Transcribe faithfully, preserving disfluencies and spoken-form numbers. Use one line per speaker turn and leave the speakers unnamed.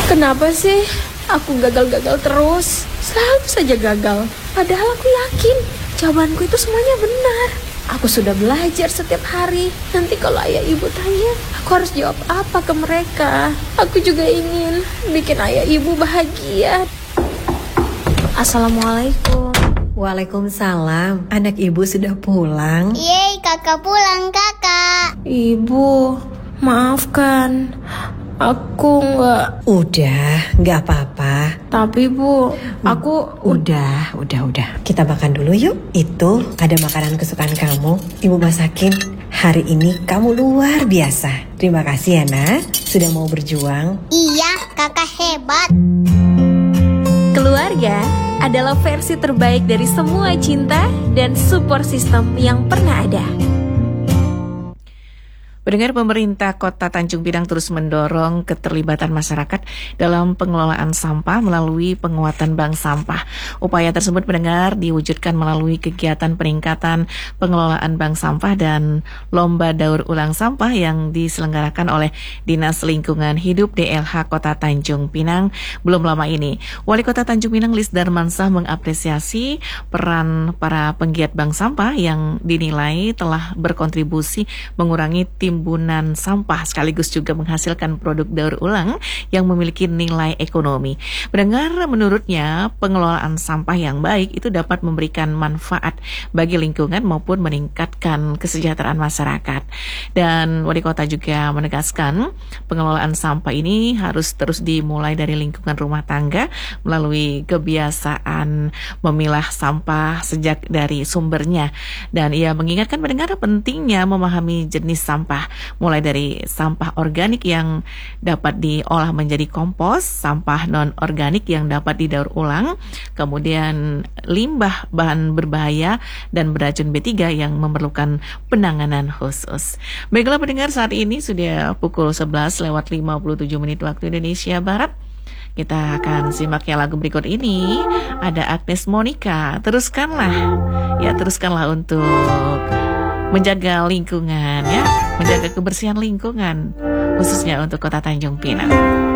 Kenapa sih aku gagal-gagal terus? Selalu saja gagal. Padahal aku yakin jawabanku itu semuanya benar. Aku sudah belajar setiap hari. Nanti kalau ayah ibu tanya, aku harus jawab apa ke mereka? Aku juga ingin bikin ayah ibu bahagia. Assalamualaikum.
Waalaikumsalam. Anak ibu sudah pulang?
Yeay, kakak pulang, kakak.
Ibu, maafkan. Aku nggak.
Udah, nggak apa-apa.
Tapi Bu, aku
Udah, udah, udah. Kita makan dulu yuk. Itu ada makanan kesukaan kamu. Ibu masakin. Hari ini kamu luar biasa. Terima kasih ya nak, sudah mau berjuang.
Iya, kakak hebat.
Keluarga adalah versi terbaik dari semua cinta dan support system yang pernah ada.
Pendengar, pemerintah Kota Tanjung Pinang terus mendorong keterlibatan masyarakat dalam pengelolaan sampah melalui penguatan bank sampah. Upaya tersebut, pendengar, diwujudkan melalui kegiatan peningkatan pengelolaan bank sampah dan lomba daur ulang sampah yang diselenggarakan oleh Dinas Lingkungan Hidup D L H Kota Tanjung Pinang belum lama ini. Wali Kota Tanjung Pinang Lis Darmansah mengapresiasi peran para penggiat bank sampah yang dinilai telah berkontribusi mengurangi tim timbunan sampah sekaligus juga menghasilkan produk daur ulang yang memiliki nilai ekonomi. Mendengar menurutnya pengelolaan sampah yang baik itu dapat memberikan manfaat bagi lingkungan maupun meningkatkan kesejahteraan masyarakat. Dan wali kota juga menegaskan pengelolaan sampah ini harus terus dimulai dari lingkungan rumah tangga melalui kebiasaan memilah sampah sejak dari sumbernya. Dan ia mengingatkan pendengar pentingnya memahami jenis sampah, mulai dari sampah organik yang dapat diolah menjadi kompos, sampah non-organik yang dapat didaur ulang, kemudian limbah bahan berbahaya dan beracun B tiga yang memerlukan penanganan khusus. Baiklah pendengar, saat ini sudah pukul sebelas lewat lima puluh tujuh menit waktu Indonesia Barat. Kita akan simak ya lagu berikut ini. Ada Agnes Monica. Teruskanlah, ya teruskanlah untuk menjaga lingkungan, ya, menjaga kebersihan lingkungan, khususnya untuk Kota Tanjung Pinang.